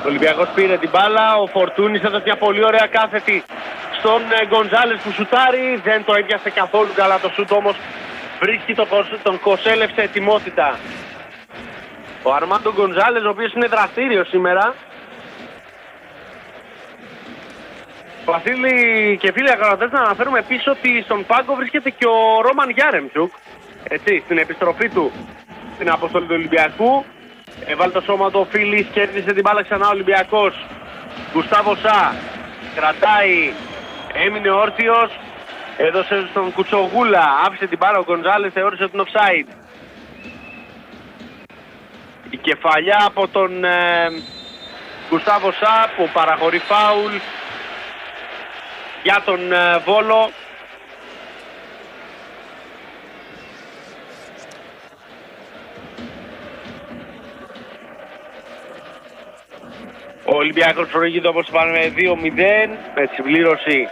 Ο Ολυμπιακός πήρε την μπάλα, ο Φορτούνης έδωσε μια πολύ ωραία κάθετη στον Γκοντζάλες που σουτάρει. Δεν το έπιασε καθόλου καλά το σουτ, όμως βρίσκει τον Κοσέλεφ σε ετοιμότητα. Ο Αρμάντο Γκοντζάλες, ο οποίος είναι δραστήριος σήμερα. Βασίλη και φίλοι ακροατές, να αναφέρουμε πίσω ότι στον πάγκο βρίσκεται και ο Ρόμαν Γιάρεμτσουκ. Έτσι, στην επιστροφή του στην αποστολή του Ολυμπιακού. Έβαλε το σώμα του ο Φίλης, κέρδισε την μπάλα ξανά ο Ολυμπιακός. Γκουστάβο Σα κρατάει, έμεινε όρθιος, έδωσε στον Κουτσογούλα, άφησε την μπάλα, ο Γκοντζάλες θεώρησε ότι είναι offside. Η κεφαλιά από τον Γκουστάβο Σα που παραχωρεί φάουλ για τον Βόλο. Ο Ολυμπιακός προηγείται, όπως είπαμε, 2-0 με συμπλήρωση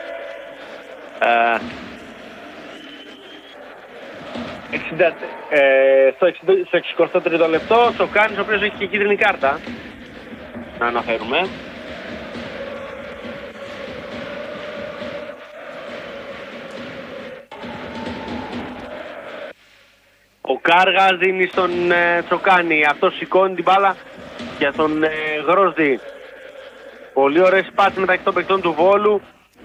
60, στο 63ο λεπτό. Τσοκάνης, ο οποίος έχει και κίτρινη κάρτα, να αναφέρουμε. Ο Κάργας δίνει στον Τσοκάνη, αυτός σηκώνει την μπάλα για τον Γρόσδη. Πολύ ωραίες πάσες μεταξύ των παικτών του Βόλου.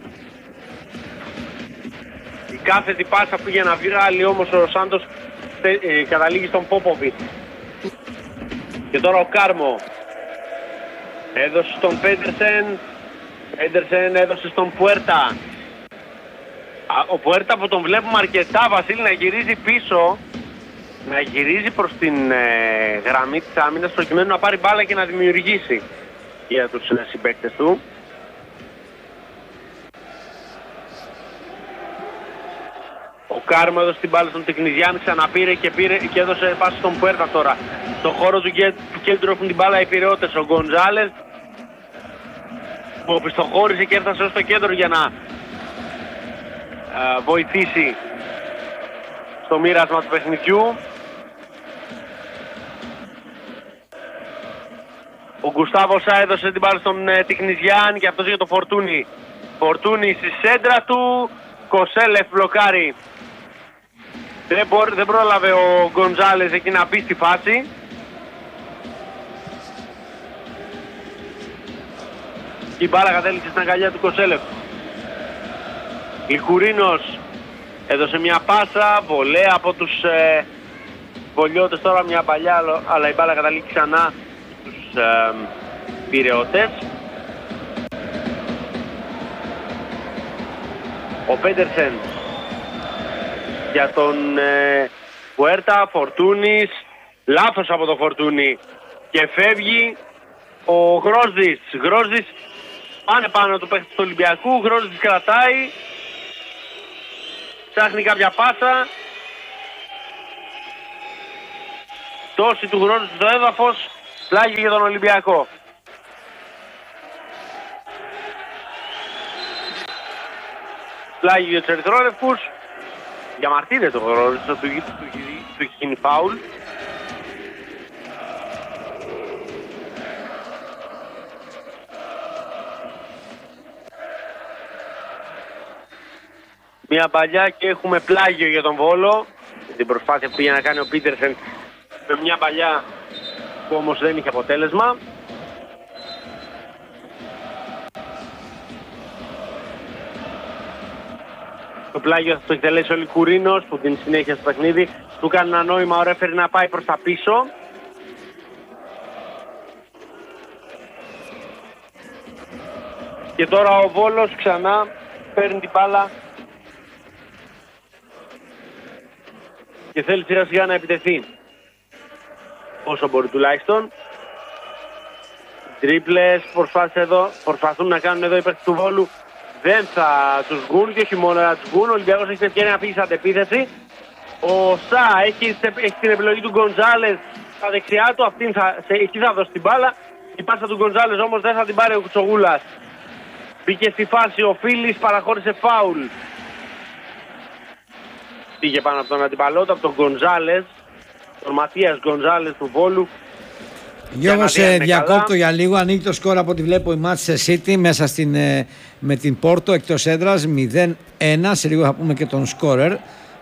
Η κάθετη πάσα πήγε να βγάλει, όμως ο Σάντος καταλήγει στον Πόποβιτ. Και τώρα ο Κάρμο έδωσε στον Πέντερσεν. Πέντερσεν έδωσε στον Πουέρτα. Ο Πουέρτα που τον βλέπουμε αρκετά, Βασίλη, να γυρίζει πίσω, να γυρίζει προς την γραμμή της άμυνας προκειμένου να πάρει μπάλα και να δημιουργήσει για τους συμπαίκτες του. Ο Κάρμο έδωσε την μπάλα στον Τεκνιζιάν, ξαναπήρε και έδωσε πάση στον Πουέρτα τώρα. Στο χώρο του κέντρου έχουν την μπάλα οι Πειραιώτες. Ο Γκοντζάλες που οπισθοχώρησε και έφτασε ως το κέντρο για να βοηθήσει στο μοίρασμα του παιχνιδιού. Ο Γκουστάβο Σα έδωσε την μπάλα στον Τικνιζιάν και αυτός για το Φορτούνι. Φορτούνι στη σέντρα του, Κοσέλεφ μπλοκάρει. Δεν πρόλαβε ο Γκοντζάλες εκεί να μπει στη φάση. Και η μπάλα κατέληξε στην αγκαλιά του Κοσέλεφ. Λικουρίνος έδωσε μια πάσα, βολέα από τους βολιώτες, τώρα μια παλιά, αλλά η μπάλα καταλήξει ξανά στους Πειραιώτες. Ο Πέντερσεν για τον Πουέρτα, Φορτούνης, λάθος από το Φορτούνι και φεύγει ο Γρόσδης. Γρόσδης πάνε πάνω του παίχτη του Ολυμπιακού, Γρόσδης κρατάει, ψάχνει κάποια πάσα, τόση του Γρόσδη στο έδαφος, πλάγει για τον Ολυμπιακό. Πλάγει για τους ερυθρόλευκους, διαμαρτύρεται το Γρόσδης, του έχει γίνει φάουλ. Μια παλιά και έχουμε πλάγιο για τον Βόλο. Την προσπάθεια που πήγε να κάνει ο Πίτερσεν με μια παλιά που όμως δεν είχε αποτέλεσμα. Το πλάγιο θα το εκτελέσει ο Λικουρίνος που την συνέχεια στο παιχνίδι. Του κάνει ένα νόημα ο ρέφερι να πάει προς τα πίσω. Και τώρα ο Βόλος ξανά παίρνει την μπάλα και θέλει σιγά σιγά να επιτεθεί όσο μπορεί τουλάχιστον. Τρίπλες προσπαθούν να κάνουν εδώ οι παίκτες του Βόλου, δεν θα τους βγουν και όχι μόνο να τους βγουν. Ο Ολυμπιακός έχει την ευκαιρία να φύγει σε αντεπίθεση. Ο Σα έχει την επιλογή του Γκοντζάλες στα δεξιά του, εκεί θα δώσει την μπάλα. Η πάσα του Γκοντζάλες όμως δεν θα την πάρει ο Κουτσογούλας. Μπήκε στη φάση ο Φίλης, παραχώρησε φάουλ. Πήγε πάνω από τον αντιπαλότητα, από τον Γκοντζάλες, τον Ματίας Γκοντζάλες του Βόλου. Γιώργο, σε διακόπτω για λίγο. Ανοίγει το σκορ από ό,τι βλέπω η Manchester City μέσα με την Πόρτο εκτός έδρας 0-1. Σε λίγο θα πούμε και τον σκόρερ.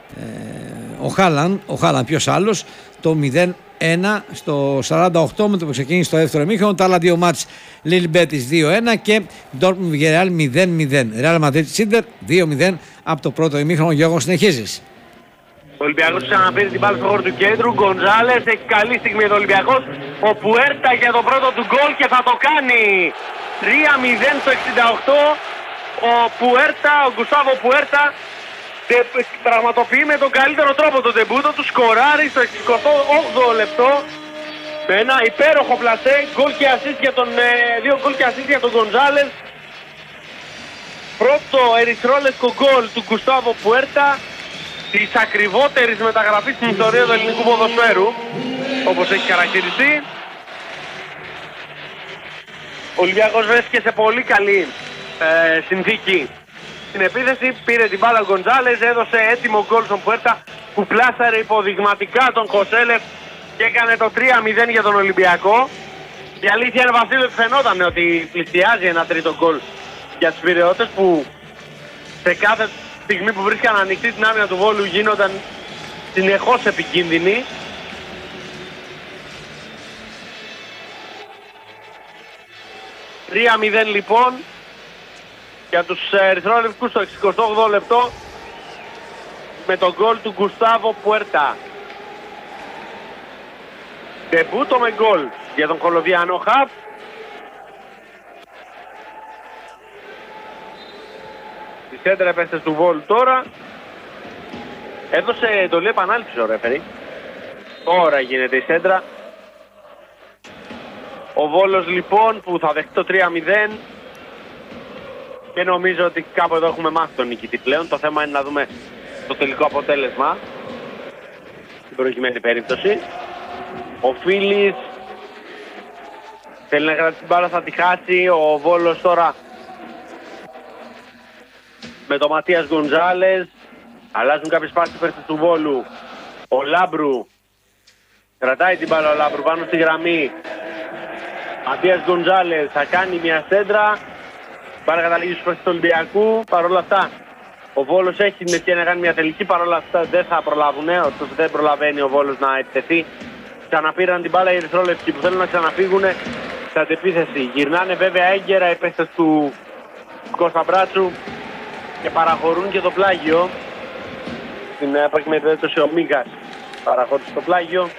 Ο Χάλαν ποιος άλλος. Το 0-1 στο 48 με το που ξεκίνησε το δεύτερο ημίχρονο. Τα άλλα δύο μάτς Lille Betis 2-1 και Dortmund Villarreal 0-0. Real Madrid Inter 2-0 από το πρώτο ημίχρονο. Γιώργο, συνεχίζεις. Ο Ολυμπιακός ξαναπήρε την μπάλα στο χώρο του κέντρου. Γκοντζάλες, έχει καλή στιγμή εδώ ο Ολυμπιακός. Ο Πουέρτα για το πρώτο του γκολ και θα το κάνει. 3-0 στο 68. Ο Πουέρτα, ο Γκουστάβο Πουέρτα, πραγματοποιεί με τον καλύτερο τρόπο το ντεμπούτο του. Σκοράρει στο 68 λεπτό. Με ένα υπέροχο πλασέ. Γκολ και ασίστ για τον, δύο γκολ και ασίστ για τον Γκοντζάλες. Πρώτο ερυθρόλευκο γκολ του Γκουστάβο Πουέρτα. Της ακριβότερης μεταγραφής στην ιστορία του ελληνικού ποδοσφαίρου, όπως έχει χαρακτηριστεί. Ο Ολυμπιακός βρέθηκε σε πολύ καλή συνθήκη στην επίθεση. Πήρε την μπάλα ο Γκοντζάλες, έδωσε έτοιμο γκολ στον Πουέρτα που πλάσαρε υποδειγματικά τον Χωσέλεφ και έκανε το 3-0 για τον Ολυμπιακό. Η αλήθεια είναι, Βασίλη, ότι φαινόταν ότι πλησιάζει ένα τρίτο γκολ για τους Πειραιώτες που σε κάθε στιγμή που βρίσκαν ανοιχτή την άμυνα του Βόλου γίνονταν συνεχώς επικίνδυνοι. «3-0 λοιπόν για τους ερυθρόλευκους στο 68 λεπτό με τον γκολ του Γκουστάβο Πουέρτα. Ντεμπούτο με γκολ για τον Κολομβιανό χαφ. Τη σέντρα επέσταση του Βόλου τώρα. Έδωσε εντολή επανάληψη ο ρέφερι. Τώρα γίνεται η σέντρα. Ο Βόλος λοιπόν που θα δεχτεί το 3-0. Και νομίζω ότι κάπου εδώ έχουμε μάθει τον νικητή πλέον. Το θέμα είναι να δούμε το τελικό αποτέλεσμα στην προηγουμένη περίπτωση. Ο Φίλης θέλει να κρατήσει την μπάλα, θα τη χάσει. Ο Βόλος τώρα με τον Ματίας Γκοντζάλες. Αλλάζουν κάποιες πάσεις υπέρ του Βόλου. Ο Λάμπρου κρατάει την μπάλα, ο Λάμπρου πάνω στη γραμμή. Ματίας Γκοντζάλες θα κάνει μια σέντρα. Μπάλα καταλήγει στους παίκτες του Ολυμπιακού. Παρ' όλα αυτά ο Βόλος έχει την ευκαιρία να κάνει μια τελική. Παρ' όλα αυτά δεν θα προλάβουν. Ωστόσο δεν προλαβαίνει ο Βόλος να επιτεθεί. Ξαναπήραν την μπάλα οι ερυθρόλευκοι που θέλουν να ξαναφύγουν στην αντεπίθεση. Γυρνάνε βέβαια έγκαιρα οι παίκτες του Κώστα Μπράτσου και παραχωρούν και το πλάγιο. Στην προηγούμενη περίπτωση ο Μίγας παραχώρησε το πλάγιο.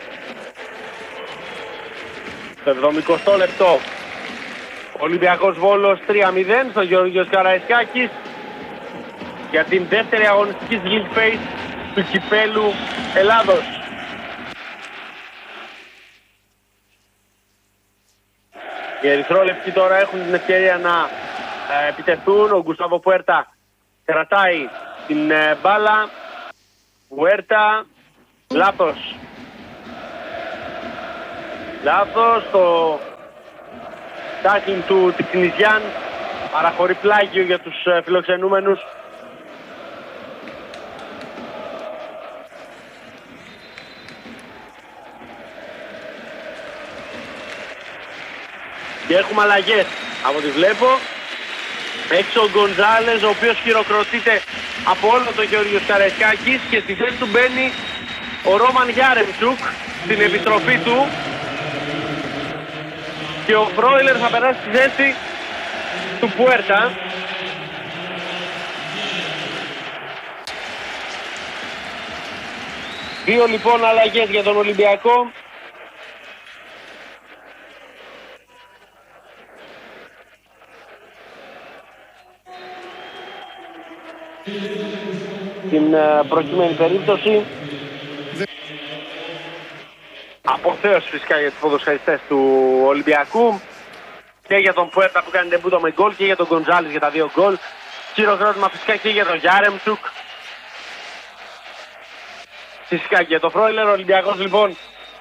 Στο 70 λεπτό ο Ολυμπιακός Βόλος 3-0 στο Γεωργίος Καραϊσκάκης για την δεύτερη αγωνιστική League Phase του Κυπέλλου Ελλάδος. Οι ερυθρόλευκοι τώρα έχουν την ευκαιρία να επιτεθούν. Ο Γκουστάβο Πουέρτα κρατάει την μπάλα. Πουέρτα, λάθος. Λάθος, το τάκλινγκ του Τικνιζιάν παραχωρεί πλάγιο για τους φιλοξενούμενους. Και έχουμε αλλαγές από ό,τι βλέπω. Έξω ο Γκοντζάλες, ο οποίος χειροκροτείται από όλο τον Γεώργιος Καραϊσκάκης και στη θέση του μπαίνει ο Ρόμαν Γιάρεμτσουκ στην επιστροφή του και ο Φρόιλερ θα περάσει στη θέση του Πουέρτα. Δύο λοιπόν αλλαγές για τον Ολυμπιακό. Στην προκειμένη περίπτωση αποθέωση φυσικά για τους ποδοσφαιριστές του Ολυμπιακού και για τον Πουέρτα που κάνει ντεμπούτο με γκολ και για τον Γκοντζάλης για τα δύο γκολ. Χειροκρότημα φυσικά και για τον Γιάρεμτσουκ. Φυσικά και για τον Φρόιλερ. Ο Ολυμπιακός λοιπόν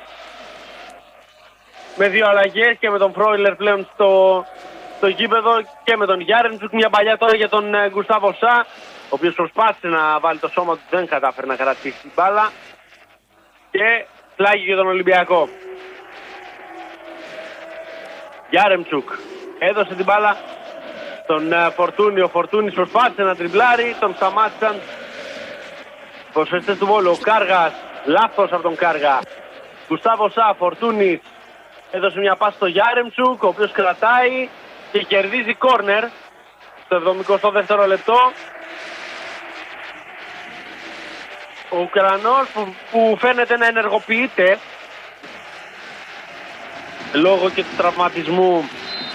με δύο αλλαγές και με τον Φρόιλερ πλέον στο γήπεδο και με τον Γιάρεμτσουκ. Μια παλιά τώρα για τον Γκουστάβο Σα, ο οποίος προσπάθησε να βάλει το σώμα του, δεν κατάφερε να κρατήσει την μπάλα. Και πλάγει για τον Ολυμπιακό. Γιάρεμτσουκ έδωσε την μπάλα στον Φορτούνη. Ο Φορτούνης προσπάθησε να τριμπλάρει, τον σταμάτησαν προσφεστές του Βόλου. Ο Κάργας, λάθος από τον Κάργα. Γκουστάβο Σα, Φορτούνης έδωσε μια πάση στο Γιάρεμτσουκ, ο οποίος κρατάει και κερδίζει κόρνερ στο 72ο λεπτό. Ο Ουκρανός που φαίνεται να ενεργοποιείται λόγω και του τραυματισμού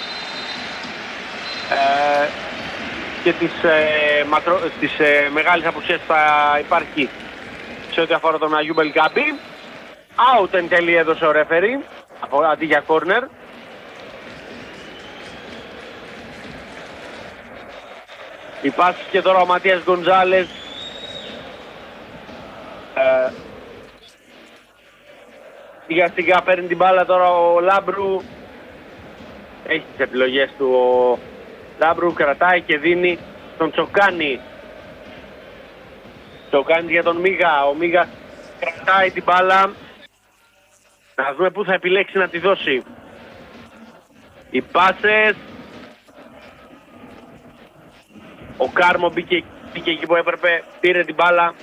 και της μεγάλης απουσίας που θα υπάρχει σε ό,τι αφορά τον Αγιού Μπελγκάμπη. Out εν τέλει έδωσε ο ρέφερι αντί για κόρνερ. Η πάση και τώρα ο Ματίας Γκοντζάλες σιγά σιγά παίρνει την μπάλα τώρα ο Λάμπρου. Έχει τις επιλογές του ο Λάμπρου, κρατάει και δίνει τον Τσοκάνη. Τσοκάνη για τον Μίγα. Ο Μίγα κρατάει την μπάλα. Να δούμε πού θα επιλέξει να τη δώσει. Οι πάσες. Ο Κάρμο μπήκε εκεί που έπρεπε, πήρε την μπάλα.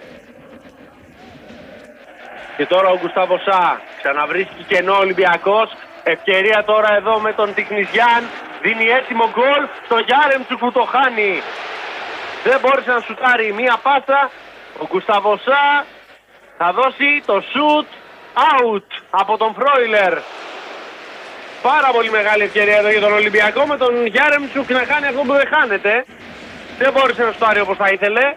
Και τώρα ο Γκουστάβο Σα ξαναβρίσκει κενό Ολυμπιακός. Ευκαιρία τώρα εδώ με τον Τικνιζιάν. Δίνει έτοιμο γκολ στο Γιάρεμτσουκ που το χάνει. Δεν μπόρεσε να σουτάρει μία πάσα. Ο Γκουστάβο Σα θα δώσει το σουτ out από τον Φρόιλερ. Πάρα πολύ μεγάλη ευκαιρία εδώ για τον Ολυμπιακό, με τον Γιάρεμτσουκ να κάνει αυτό που δεν χάνεται. Δεν μπόρεσε να σουτάρει όπως θα ήθελε.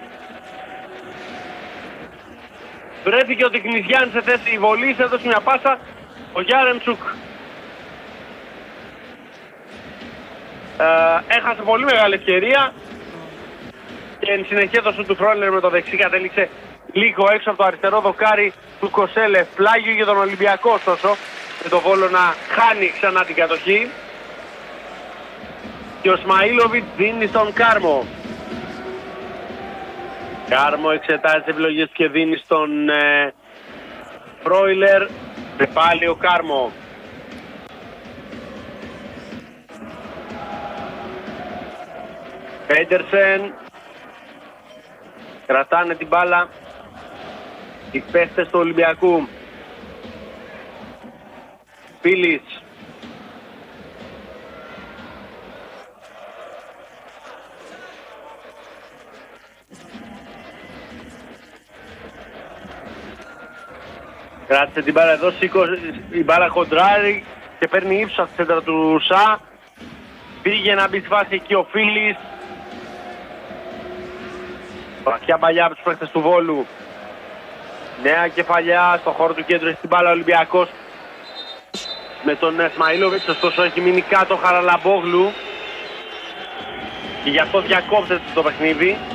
Βρέθηκε ο Τικνιζιάν σε θέση βολής, έδωσε μια πάσα. Ο Γιάρεμτσουκ έχασε πολύ μεγάλη ευκαιρία και εν συνεχεία το σουτ του Φρόιλερ με το δεξί κατέληξε λίγο έξω από το αριστερό δοκάρι του Κοσέλεφ. Πλάγιο για τον Ολυμπιακό ωστόσο, με το Βόλο να χάνει ξανά την κατοχή. Και ο Σμαΐλοβιτς δίνει στον Κάρμο. Κάρμο εξετάζει τις επιλογές και δίνει στον Φρόιλερ. Και πάλι ο Κάρμο. Πέντερσεν. Κρατάνε την μπάλα οι παίχτες του Ολυμπιακού. Πίλης. Κράτησε την μπάλα εδώ, η μπάλα κοντράρει και παίρνει ύψος από τη σέντρα του Σα. Πήγε να μπει στη φάση εκεί ο Φίλης. Βαθιά παλιά από τους παίχτες του Βόλου. Νέα κεφαλιά στο χώρο του κέντρου, έχει την μπάλα ο Ολυμπιακός με τον Σμαΐλοβιτς, ωστόσο έχει μείνει κάτω Χαραλαμπόγλου και γι' αυτό διακόψεται το παιχνίδι.